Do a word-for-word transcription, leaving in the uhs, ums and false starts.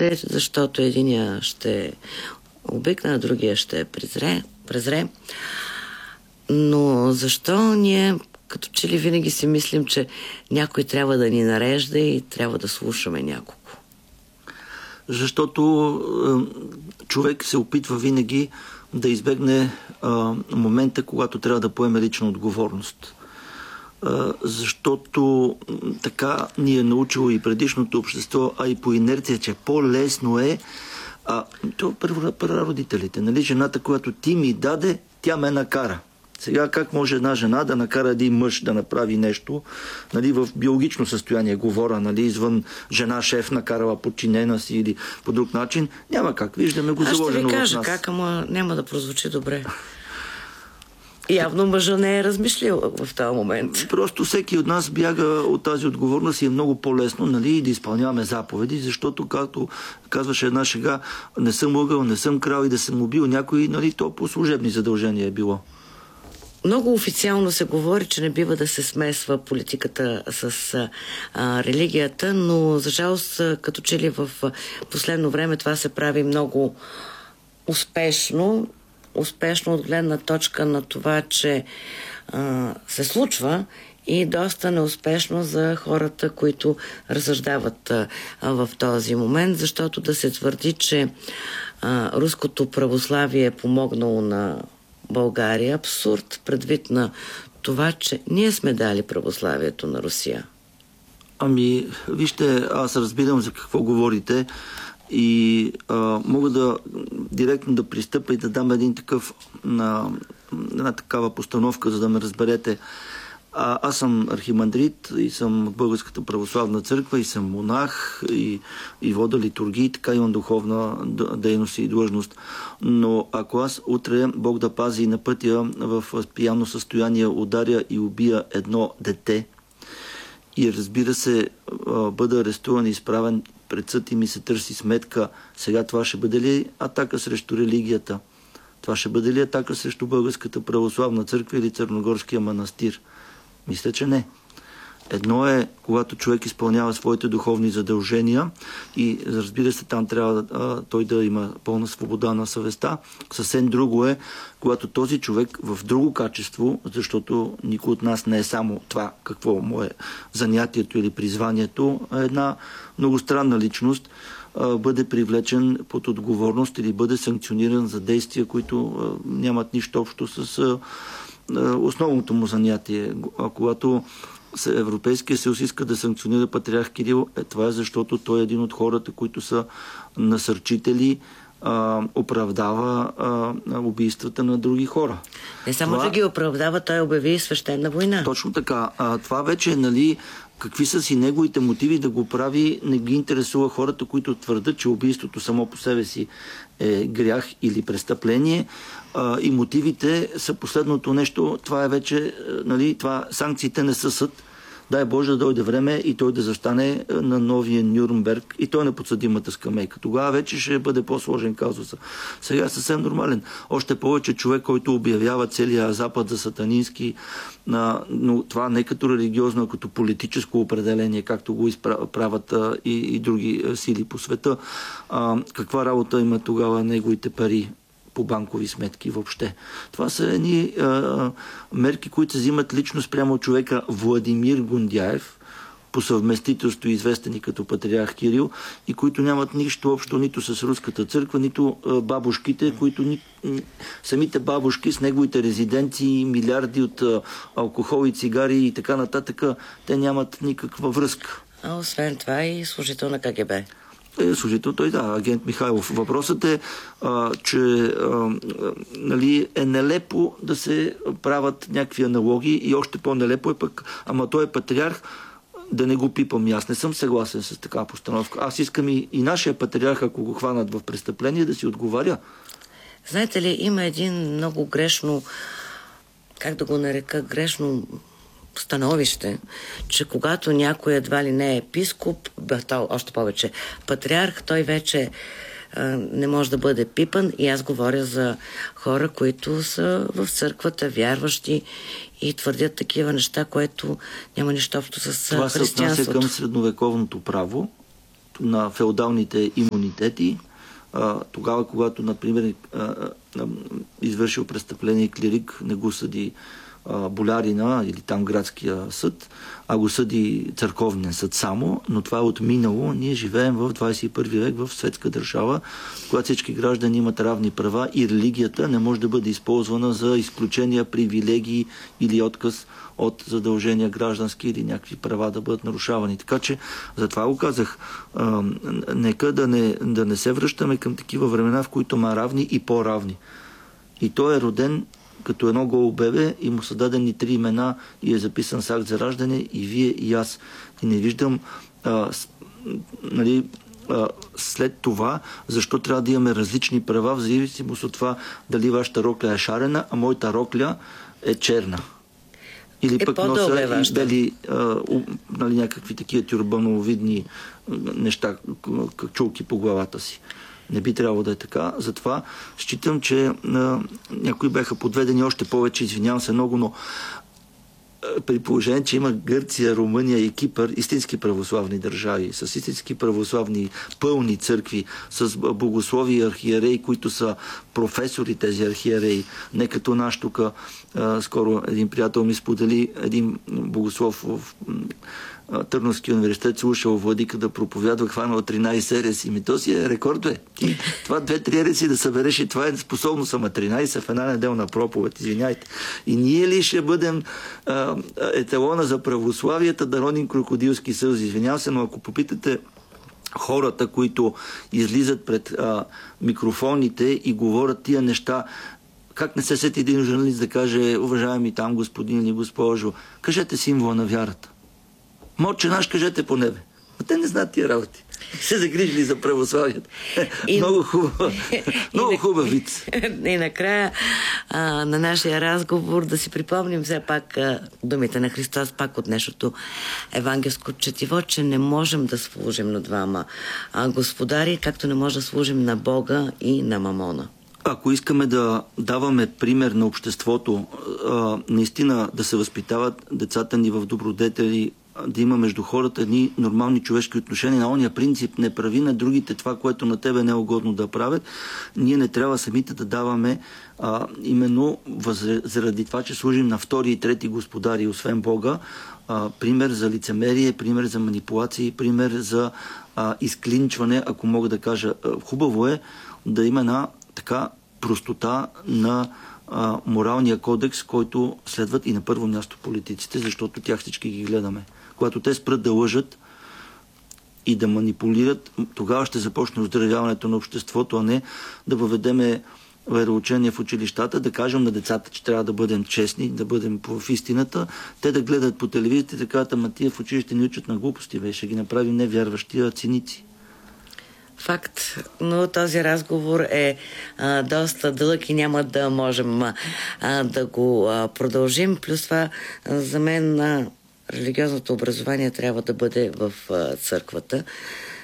казахте, защото единия ще обикне, а другия ще презре, презре. Но защо ние като че ли винаги си мислим, че някой трябва да ни нарежда и трябва да слушаме някого? Защото е, човек се опитва винаги да избегне е, момента, когато трябва да поеме лична отговорност. Е, защото така ни е научило и предишното общество, а и по инерция, че по-лесно е. А то прародителите, нали? Жената, която ти ми даде, тя ме накара. Сега как може една жена да накара един мъж да направи нещо, нали, в биологично състояние, говоря, нали, извън жена шеф накарала подчинена си или по друг начин, няма как. Виждаме го заложено в нас. Аз ще ви кажа как, ама няма да прозвучи добре. Явно мъжа не е размислил в този момент. Просто всеки от нас бяга от тази отговорност и е много по-лесно, нали, да изпълняваме заповеди, защото, както казваше една шега, не съм лъгал, не съм крал и да съм убил някой, нали, то по служебни задължения е било. Много официално се говори, че не бива да се смесва политиката с а, религията, но за жалост, като че ли в последно време това се прави много успешно. Успешно от гледна точка на това, че а, се случва, и доста неуспешно за хората, които разсъждават а, в този момент, защото да се твърди, че а, руското православие е помогнало на България, абсурд, предвид на това, че ние сме дали православието на Русия. Ами, вижте, аз разбирам за какво говорите и а, мога да директно да пристъпя и да дам един такъв на, една такава постановка, за да ме разберете. А, аз съм архимандрит и съм от Българската православна църква и съм монах и, и вода литургии, така имам духовна дейност и длъжност. Но ако аз утре, Бог да пази, на пътя в пияно състояние ударя и убия едно дете и разбира се бъда арестуван и изправен пред съд и ми се търси сметка, сега това ще бъде ли атака срещу религията? Това ще бъде ли атака срещу Българската православна църква или Църногорския манастир? Мисля, че не. Едно е, когато човек изпълнява своите духовни задължения и разбира се, там трябва а, той да има пълна свобода на съвестта. Съвсем друго е, когато този човек в друго качество, защото никой от нас не е само това, какво му е занятието или призванието, а една многостранна личност, а, бъде привлечен под отговорност или бъде санкциониран за действия, които а, нямат нищо общо с а, основното му занятие. А когато Европейския съюз иска да санкционира патриарх Кирил, е, това е защото той е един от хората, които са насърчители, а, оправдава а, убийствата на други хора. Не само това... да ги оправдава, той обяви свещена война. Точно така. А, това вече, нали, какви са си неговите мотиви да го прави, не ги интересува хората, които твърдят, че убийството само по себе си е грях или престъпление. А, и мотивите са последното нещо. Това е вече, нали, това, санкциите не са съд. Дай Боже да дойде време и той да застане на новия Нюрнберг и той на подсъдимата скамейка. Тогава вече ще бъде по-сложен казуса. Сега е съвсем нормален. Още повече човек, който обявява целия Запад за сатанински, но това не като религиозно, а като политическо определение, както го изправят и, и други сили по света. А, каква работа има тогава неговите пари по банкови сметки въобще? Това са едни а, мерки, които се взимат лично спрямо човека Владимир Гондяев, по съвместителство известен и като патриарх Кирил, и които нямат нищо общо нито с руската църква, нито а, бабушките, които ни, самите бабушки с неговите резиденции, милиарди от а, алкохол и цигари и така нататък, те нямат никаква връзка. А освен това и служител на КГБ. Е, служител той, да, агент Михайлов. Въпросът е, а, че а, нали, е нелепо да се правят някакви аналогии и още по-нелепо е пък, ама той е патриарх, да не го пипам. Аз не съм съгласен с такава постановка. Аз искам и, и нашия патриарх, ако го хванат в престъпление, да си отговаря. Знаете ли, има един много грешно, как да го нарека, грешно становище, че когато някой едва ли не е епископ, още повече патриарх, той вече а, не може да бъде пипан, и аз говоря за хора, които са в църквата, вярващи и твърдят такива неща, което няма нищо общо с това християнството. Това се отнася към средновековното право. на феодалните имунитети. А, тогава, когато, например, а, а, извършил престъпление клирик, не го съди а, болярина или там градския съд, а го съди църковния съд само, но това е отминало. Ние живеем в двадесет и първи век в светска държава, когато всички граждани имат равни права и религията не може да бъде използвана за изключения, привилегии или отказ от задължения граждански или някакви права да бъдат нарушавани. Така че, затова го казах, а, нека да не, да не се връщаме към такива времена, в които ма равни и по-равни. И той е роден като едно голо бебе и му са дадени три имена и е записан с акт за раждане и вие и аз. И не виждам а, с, нали, а, след това защо трябва да имаме различни права в зависимост от това дали вашата рокля е шарена, а моята рокля е черна. Или е пък носа и дали а, у, нали, някакви такива тюрбановидни неща, как чулки по главата си. Не би трябвало да е така. Затова считам, че а, някои бяха подведени още повече, извинявам се много, но а, при положение, че има Гърция, Румъния и Кипър, истински православни държави, с истински православни пълни църкви, с богослови и архиереи, които са професори тези архиереи, не като наш тук. Скоро един приятел ми сподели, един богослов в Търновския университет слушал владика да проповядва, хванал тринадесет ереси. Ми то си е рекорд, бе. Ти, това две-три ереси да събереш и това е способно само тринадесет в една неделна проповед, извиняйте. И ние ли ще бъдем а, еталона за православията, да родим крокодилски сълзи? Извинявам се, но ако попитате хората, които излизат пред а, микрофоните и говорят тия неща, как не се сети един журналист да каже, уважаеми там господин или госпожо, кажете символа на вярата. Моче наш, кажете по небе. А те не знаят тия работи. Се загрижили за православието. И... Много хубава. Много хубав виц. И накрая а, на нашия разговор да си припомним все пак а, думите на Христос пак от днешното евангелско четиво, че не можем да служим на двама а, господари, както не може да служим на Бога и на мамона. Ако искаме да даваме пример на обществото, а, наистина да се възпитават децата ни в добродетели, да има между хората едни нормални човешки отношения, на ония принцип не прави на другите това, което на тебе не е угодно да правят, ние не трябва самите да даваме а, именно заради това, че служим на втори и трети господари, освен Бога, а, пример за лицемерие, пример за манипулации, пример за а, изклинчване, ако мога да кажа. Хубаво е да има една така простота на а, моралния кодекс, който следват и на първо място политиците, защото тях всички ги гледаме. Когато те спрат да лъжат и да манипулират, тогава ще започне оздравяването на обществото, а не да въведеме вероучение в училищата, да кажем на децата, че трябва да бъдем честни, да бъдем в истината, те да гледат по телевизията и да кажат, ама тия в училище ни учат на глупости, бе, ще ги направим невярващи, а циници. Факт, но този разговор е а, доста дълъг и няма да можем а, да го а, продължим. Плюс това, а, за мен а, религиозното образование трябва да бъде в а, църквата.